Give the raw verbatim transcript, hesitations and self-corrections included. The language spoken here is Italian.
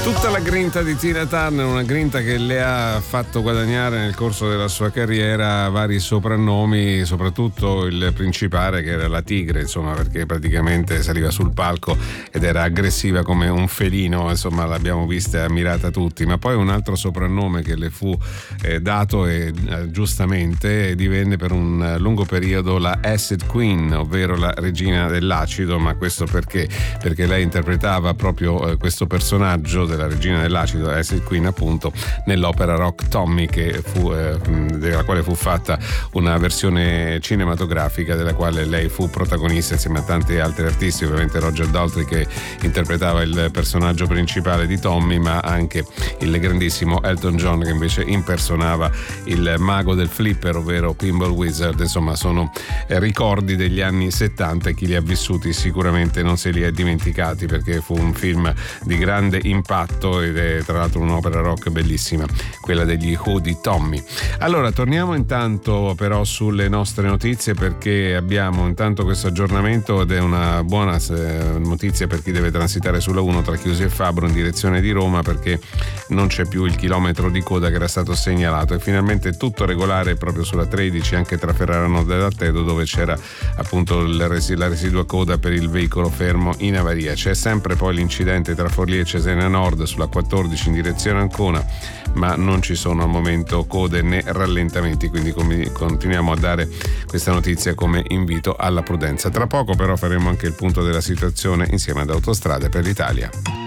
Tutta la grinta di Tina Turner, una grinta che le ha fatto guadagnare nel corso della sua carriera vari soprannomi, soprattutto il principale che era la tigre, insomma, perché praticamente saliva sul palco ed era aggressiva come un felino, insomma l'abbiamo vista e ammirata tutti. Ma poi un altro soprannome che le fu eh, dato e eh, giustamente divenne per un lungo periodo la Acid Queen, ovvero la regina dell'acido. Ma questo perché? Perché lei interpretava proprio eh, questo personaggio della regina dell'acido, Acid Queen, appunto, nell'opera rock Tommy, che fu, eh, della quale fu fatta una versione cinematografica, della quale lei fu protagonista insieme a tanti altri artisti, ovviamente Roger Daltrey che interpretava il personaggio principale di Tommy, ma anche il grandissimo Elton John che invece impersonava il mago del flipper, ovvero Pinball Wizard. Insomma, sono eh, ricordi degli anni settanta e chi li ha vissuti sicuramente non se li è dimenticati, perché fu un film di grande impatto ed è tra l'altro un'opera rock bellissima, quella degli Who di Tommy. Allora torniamo intanto però sulle nostre notizie, perché abbiamo intanto questo aggiornamento ed è una buona notizia per chi deve transitare sulla uno tra Chiusi e Fabbro in direzione di Roma, perché non c'è più il chilometro di coda che era stato segnalato e finalmente tutto regolare proprio sulla tredici anche tra Ferrara Nord ed Altedo, dove c'era appunto la residua coda per il veicolo fermo in avaria. C'è sempre poi l'incidente tra Forlì e Cesena Nord sulla quattordici in direzione Ancona, ma non ci sono al momento code né rallentamenti, quindi continuiamo a dare questa notizia come invito alla prudenza. Tra poco però faremo anche il punto della situazione insieme ad Autostrade per l'Italia.